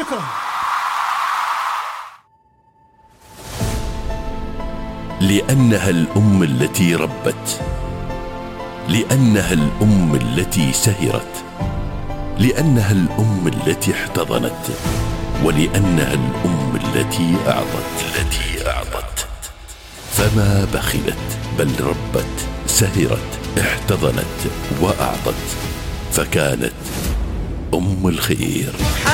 شكرا. لأنها الأم التي ربت، لأنها الأم التي سهرت، لأنها الأم التي احتضنت، ولأنها الأم التي أعطت. فما بخلت بل ربت، سهرت، احتضنت وأعطت، فكانت أم الخير.